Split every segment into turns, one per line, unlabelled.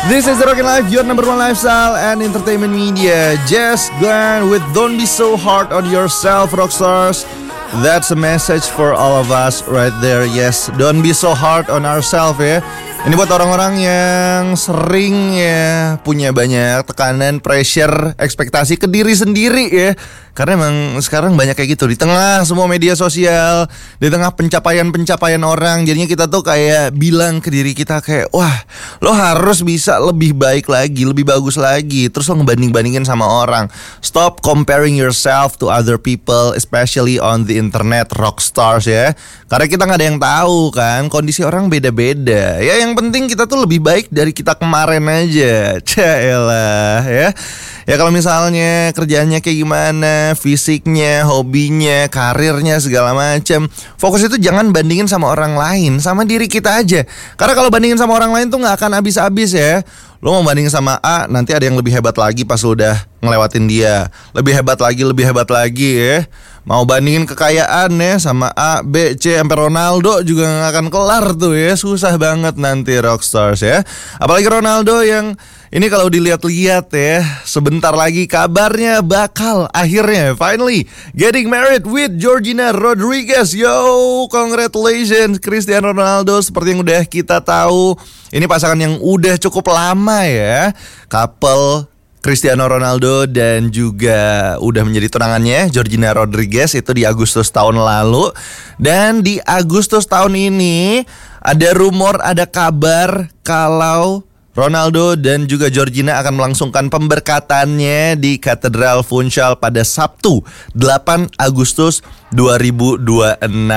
This is The Rockin' Life, your number one lifestyle and entertainment media. Jess Glenn with Don't Be So Hard on Yourself, Rockstars. That's a message for all of us right there. Yes, don't be so hard on ourselves ya. Ini buat orang-orang yang sering ya punya banyak tekanan, pressure, ekspektasi ke diri sendiri ya. Karena emang sekarang banyak kayak gitu. Di tengah semua media sosial, di tengah pencapaian-pencapaian orang, jadinya kita tuh kayak bilang ke diri kita kayak, wah, lo harus bisa lebih baik lagi, lebih bagus lagi. Terus lo ngebanding-bandingin sama orang. Stop comparing yourself to other people, especially on the internet, rockstars ya. Karena kita gak ada yang tahu kan, kondisi orang beda-beda. Ya yang penting kita tuh lebih baik dari kita kemarin aja. Caelah ya. Ya kalau misalnya kerjaannya kayak gimana, fisiknya, hobinya, karirnya, segala macam, fokus itu jangan bandingin sama orang lain, sama diri kita aja. Karena kalau bandingin sama orang lain tuh gak akan habis-habis ya. Lo mau bandingin sama A, nanti ada yang lebih hebat lagi pas lo udah ngelewatin dia. Lebih hebat lagi ya. Mau bandingin kekayaan ya sama A, B, C, sampai Ronaldo juga gak akan kelar tuh ya. Susah banget nanti rockstars ya. Apalagi Ronaldo yang ini kalau dilihat-lihat ya, sebentar lagi kabarnya bakal akhirnya finally getting married with Georgina Rodriguez. Yo, congratulations Cristiano Ronaldo. Seperti yang udah kita tahu, ini pasangan yang udah cukup lama ya, couple Cristiano Ronaldo dan juga udah menjadi tunangannya Georgina Rodriguez itu di Agustus tahun lalu. Dan di Agustus tahun ini ada rumor, ada kabar kalau Ronaldo dan juga Georgina akan melangsungkan pemberkatannya di Katedral Funchal pada Sabtu 8 Agustus 2026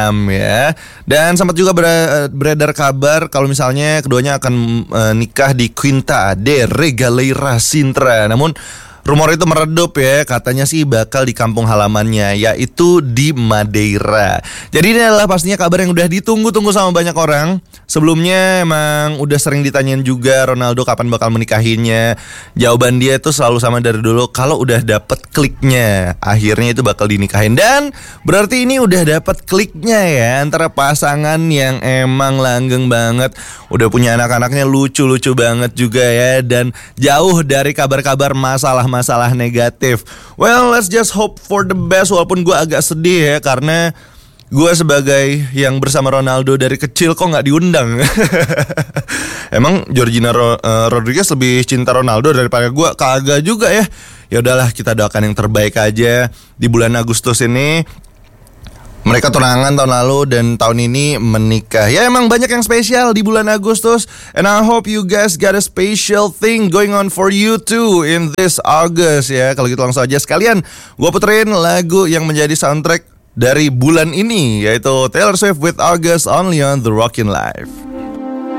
ya. Dan sempat juga beredar kabar kalau misalnya keduanya akan nikah di Quinta de Regaleira Sintra. Namun rumor itu meredup ya, katanya sih bakal di kampung halamannya, yaitu di Madeira. Jadi ini adalah pastinya kabar yang udah ditunggu-tunggu sama banyak orang. Sebelumnya emang udah sering ditanyain juga Ronaldo kapan bakal menikahinya. Jawaban dia itu selalu sama dari dulu, kalau udah dapet kliknya, akhirnya itu bakal dinikahin. Dan berarti ini udah dapet kliknya ya, antara pasangan yang emang langgeng banget, udah punya anak-anaknya lucu-lucu banget juga ya, dan jauh dari kabar-kabar masalah negatif. Well, let's just hope for the best. Walaupun gue agak sedih ya, karena gue sebagai yang bersama Ronaldo dari kecil kok gak diundang. Emang Georgina Rodriguez lebih cinta Ronaldo daripada gue? Kagak juga ya. Ya udahlah, kita doakan yang terbaik aja. Di bulan Agustus ini mereka tunangan tahun lalu dan tahun ini menikah. Ya emang banyak yang spesial di bulan Agustus. And I hope you guys got a special thing going on for you too in this August ya. Kalau gitu langsung aja sekalian gue puterin lagu yang menjadi soundtrack dari bulan ini, yaitu Taylor Swift with August, only on The Rockin' Life.